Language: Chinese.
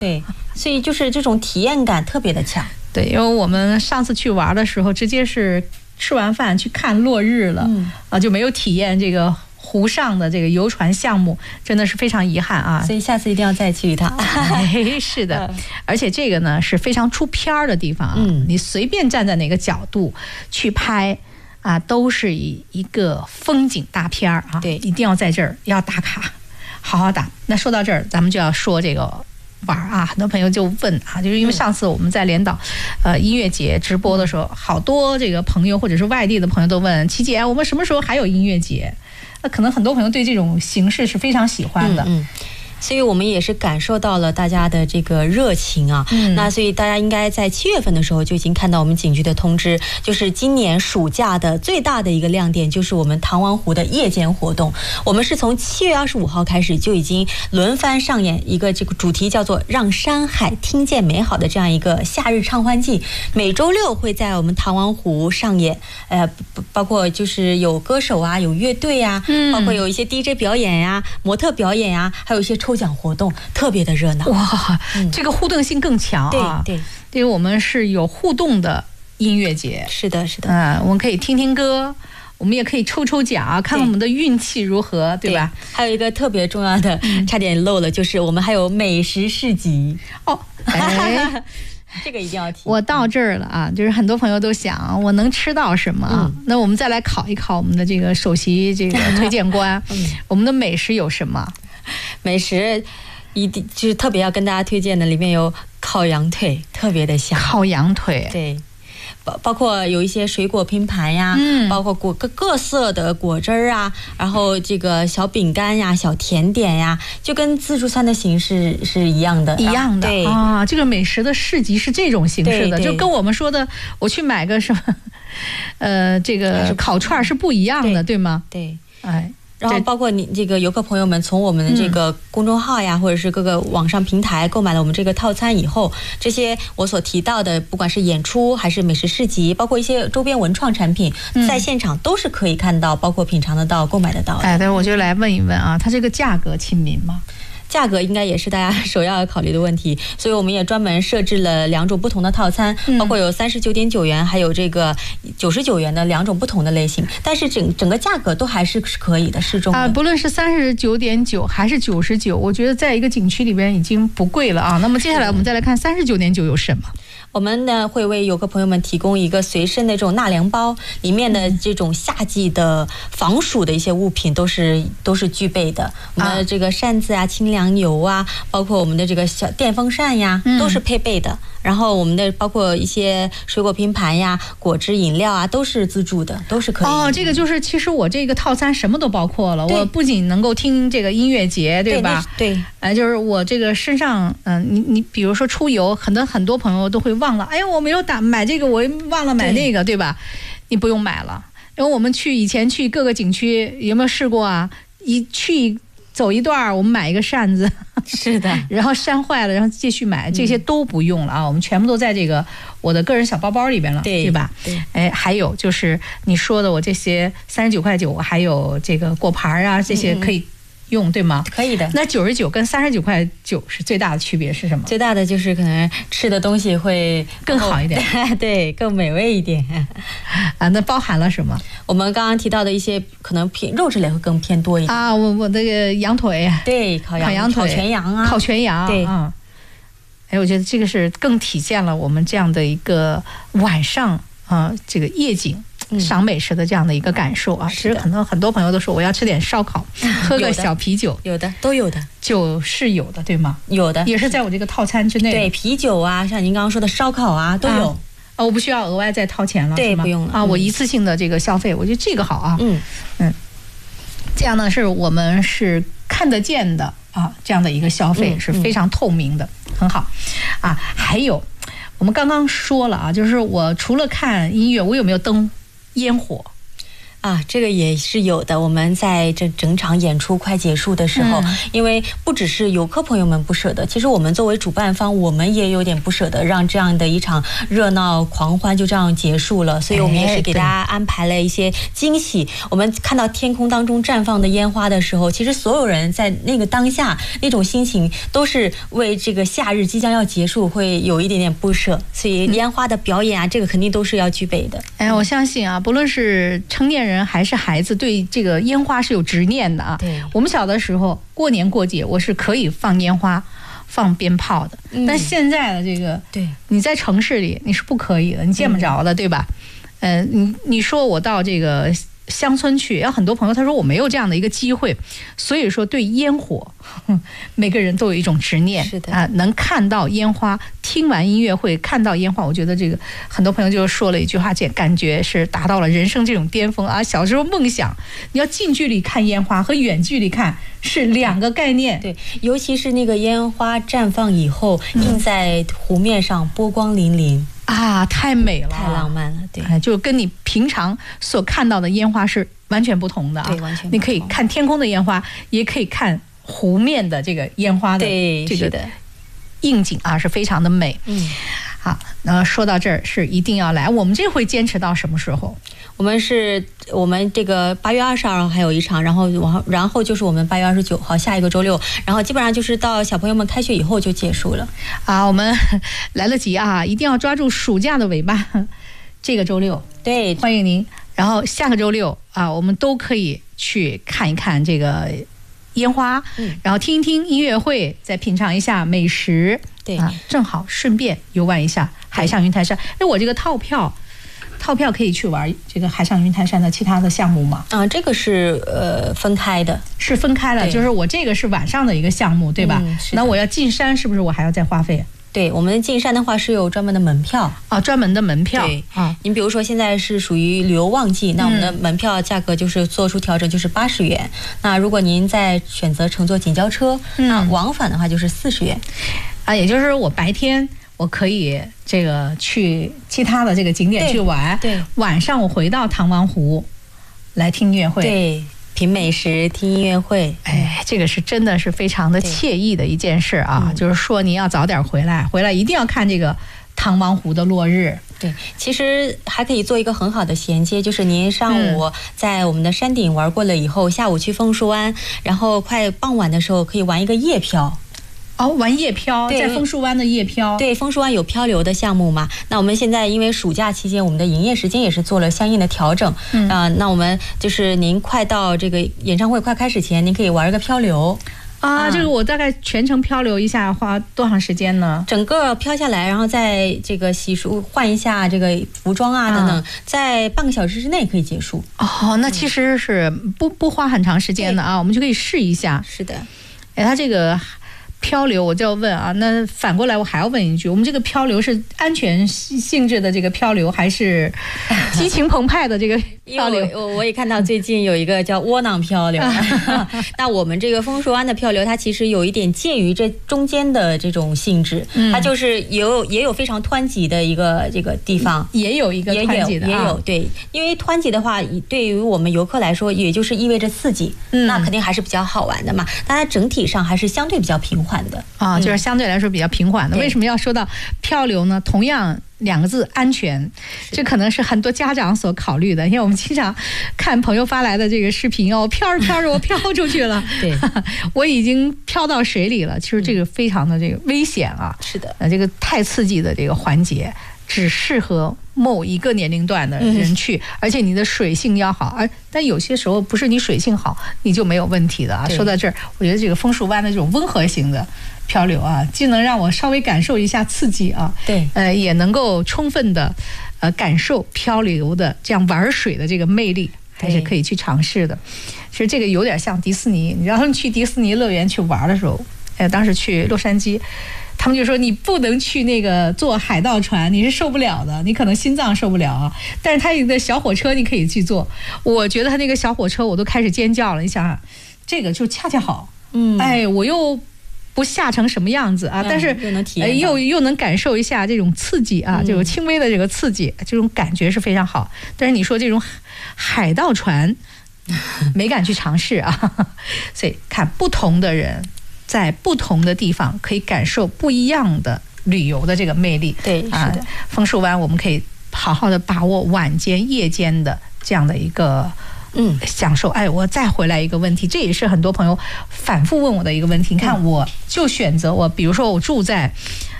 对，所以就是这种体验感特别的强。 对，因为我们上次去玩的时候，直接是吃完饭去看落日了，就没有体验这个湖上的这个游船项目，真的是非常遗憾啊！ 所以下次一定要再去一趟。 是的，而且这个呢是非常出片儿的地方啊，你随便站在哪个角度去拍啊，都是一个风景大片儿啊！ 对， 一定要在这儿要打卡，好好打。那说到这儿，咱们就要说这个玩啊，很多朋友就问啊，就是因为上次我们在连岛音乐节直播的时候，好多这个朋友或者是外地的朋友都问琪姐，我们什么时候还有音乐节？那可能很多朋友对这种形式是非常喜欢的。 所以我们也是感受到了大家的这个热情啊，那所以大家应该在7月份的时候就已经看到我们景区的通知，就是今年暑假的最大的一个亮点就是我们唐王湖的夜间活动。我们是从7月25号开始就已经轮番上演一个这个主题叫做让山海听见美好的这样一个夏日畅欢季，每周六会在我们唐王湖上演，包括就是有歌手啊，有乐队啊，包括有一些 DJ 表演呀、模特表演呀，还有一些抽奖活动，特别的热闹。 哇，这个互动性更强啊！ 对， 因为我们是有互动的音乐节。 是的，是的。 我们可以听听歌，我们也可以抽奖，看看我们的运气如何，对吧？ 还有一个特别重要的，差点漏了，就是我们还有美食市集哦。 这个一定要提。 我到这儿了啊，就是很多朋友都想我能吃到什么啊？那我们再来考一考我们的这个首席这个推荐官，我们的美食有什么？ 美食一定就是特别要跟大家推荐的，里面有烤羊腿，特别的香。 烤羊腿， 对。包括有一些水果拼盘呀，包括各色的果汁儿啊，然后这个小饼干呀、小甜点呀，就跟自助餐的形式是一样的。 对啊，这个美食的市集是这种形式的，就跟我们说的我去买个什么这个烤串是不一样的，对吗？ 对，然后包括你这个游客朋友们从我们的这个公众号呀，或者是各个网上平台购买了我们这个套餐以后，这些我所提到的，不管是演出还是美食市集，包括一些周边文创产品，在现场都是可以看到，包括品尝得到、购买得到的。 但是我就来问一问啊，它这个价格亲民吗？ 价格应该也是大家首要考虑的问题，所以我们也专门设置了2种不同的套餐，包括有39.9元，还有这个99元的2种不同的类型，但是整个价格都还是可以的，适中的。 不论是39.9还是99，我觉得在一个景区里边已经不贵了啊。那么接下来我们再来看39.9有什么？ 我们呢会为游客朋友们提供一个随身的这种纳凉包，里面的这种夏季的防暑的一些物品都是具备的。我们的这个扇子啊、清凉油啊，包括我们的这个小电风扇呀，都是配备的。然后我们的包括一些水果拼盘呀、果汁饮料啊，都是自助的，都是可以的。 这个就是其实我这个套餐什么都包括了，我不仅能够听这个音乐节，对吧？ 对， 就是我这个身上，你比如说出游，很多朋友都会忘了，哎呀，我没有买这个，我忘了买那个，对吧？你不用买了，因为我们以前去各个景区，有没有试过啊？走一段，我们买一个扇子， 是的， 然后扇坏了，然后继续买，这些都不用了啊，我们全部都在这个我的个人小包包里边了，对吧？对，还有就是你说的我这些39.9块，我还有这个果盘啊，这些可以用，对吗？ 可以的。 那99跟39.9块是最大的区别是什么？ 最大的就是可能吃的东西会更好一点， 对，更美味一点啊。那包含了什么？ 我们刚刚提到的一些可能肉质类会更偏多一点啊。我那个羊腿， 对，烤羊腿、烤全羊啊， 烤全羊， 对， 我觉得这个是更体现了我们这样的一个晚上这个夜景。赏美食的这样的一个感受啊，其实可能很多朋友都说我要吃点烧烤，喝个小啤酒， 有的都有的， 酒是有的，对吗？ 有的， 也是在我这个套餐之内。 对，啤酒啊，像您刚刚说的烧烤啊，都有。 我不需要额外再掏钱了， 对，不用了啊，我一次性的这个消费，我觉得这个好啊。这样呢是我们是看得见的啊，这样的一个消费是非常透明的，很好啊。还有我们刚刚说了啊，就是我除了看音乐，我有没有灯？烟火， 啊，这个也是有的。我们在这整场演出快结束的时候，因为不只是游客朋友们不舍得，其实我们作为主办方，我们也有点不舍得让这样的一场热闹狂欢就这样结束了，所以我们也是给大家安排了一些惊喜。我们看到天空当中绽放的烟花的时候，其实所有人在那个当下那种心情都是为这个夏日即将要结束会有一点点不舍，所以烟花的表演啊，这个肯定都是要具备的。 我相信啊，不论是成年人还是孩子，对这个烟花是有执念的啊。 对， 我们小的时候过年过节我是可以放烟花放鞭炮的，但现在的这个，对，你在城市里你是不可以的，你见不着的，对吧？你说我到这个乡村去，有很多朋友他说我没有这样的一个机会，所以说对烟火每个人都有一种执念。 是的啊，能看到烟花，听完音乐会看到烟花，我觉得这个很多朋友就说了一句话，感觉是达到了人生这种巅峰啊。小时候梦想你要近距离看烟花和远距离看是两个概念。 对，尤其是那个烟花绽放以后映在湖面上，波光粼粼啊，太美了， 太浪漫了。对， 就跟你平常所看到的烟花是完全不同的啊。 对，完全不同。 你可以看天空的烟花，也可以看湖面的这个烟花的这个应景啊，是非常的美。好，那说到这儿是一定要来。我们这回坚持到什么时候？ 我们这个8月22号还有一场，然后就是我们8月29号下一个周六，然后基本上就是到小朋友们开学以后就结束了啊。我们来得及啊，一定要抓住暑假的尾巴。这个周六， 对， 欢迎您。然后下个周六啊，我们都可以去看一看这个烟花，然后听一听音乐会，再品尝一下美食。 对啊，正好顺便游玩一下海上云台山。我这个套票可以去玩这个海上云台山的其他的项目吗？ 这个是分开的， 是分开了，就是我这个是晚上的一个项目，对吧？那我要进山是不是我还要再花费？ 对，我们进山的话是有专门的门票啊，专门的门票。 对啊，您比如说现在是属于旅游旺季，那我们的门票价格就是做出调整，就是80元。那如果您再选择乘坐锦交车，那往返的话就是40元。 啊，也就是我白天我可以这个去其他的这个景点去玩， 对， 晚上我回到唐王湖来听音乐会， 对，品美食，听音乐会。 这个是真的是非常的惬意的一件事啊。就是说您要早点回来一定要看这个唐王湖的落日。 对，其实还可以做一个很好的衔接，就是您上午在我们的山顶玩过了以后，下午去枫树湾，然后快傍晚的时候可以玩一个夜漂。 玩夜漂，在枫树湾的夜漂。 对，枫树湾有漂流的项目嘛。那我们现在因为暑假期间，我们的营业时间也是做了相应的调整。那我们就是您快到这个演唱会快开始前，您可以玩一个漂流。 这个我大概全程漂流一下花多长时间呢？整个漂下来，然后在这个洗漱换一下这个服装啊等等，在半个小时之内可以结束。 那其实是不花很长时间的啊，我们就可以试一下。 是的， 它这个漂流我就要问啊，那反过来我还要问一句，我们这个漂流是安全性质的这个漂流，还是激情澎湃的这个漂流？ 我也看到最近有一个叫窝囊漂流。那我们这个枫树湾的漂流，它其实有一点介于这中间的这种性质，它就是也有非常湍急的一个这个地方， 也有一个湍急的， 也有对，因为湍急的话，对于我们游客来说，也就是意味着刺激，那肯定还是比较好玩的嘛。但它整体上还是相对比较平缓的啊，就是相对来说比较平缓的。为什么要说到漂流呢？同样2个字，安全，这可能是很多家长所考虑的。因为我们经常看朋友发来的这个视频我飘着飘着我飘出去了，对，我已经飘到水里了。其实这个非常的这个危险啊， 是的， 这个太刺激的这个环节只适合某一个年龄段的人去，而且你的水性要好，但有些时候不是你水性好你就没有问题的啊。说到这儿，我觉得这个枫树湾的这种温和型的漂流啊，既能让我稍微感受一下刺激啊， 对， 也能够充分的感受漂流的这样玩水的这个魅力，还是可以去尝试的。其实这个有点像迪士尼，你知道他们去迪士尼乐园去玩的时候，当时去洛杉矶，他们就说你不能去那个坐海盗船，你是受不了的，你可能心脏受不了啊。但是他有个小火车你可以去坐，我觉得他那个小火车我都开始尖叫了。你想想，这个就恰恰好，我又不吓成什么样子啊，但是又能感受一下这种刺激啊，这种轻微的这个刺激，这种感觉是非常好。但是你说这种海盗船，没敢去尝试啊。所以看不同的人在不同的地方可以感受不一样的旅游的这个魅力。 对，是的， 枫树湾我们可以好好的把握晚间、夜间的这样的一个享受。哎，我再回来一个问题，这也是很多朋友反复问我的一个问题。你看，我就选择比如说我住在